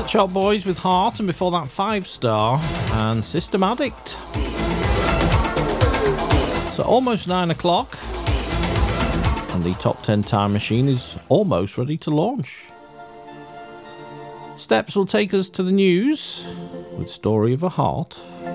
Pet Shop Boys with Heart, and before that 5 Star and System Addict. So almost 9 o'clock, and the Top 10 Time Machine is almost ready to launch. Steps will take us to the news with Story of a Heart.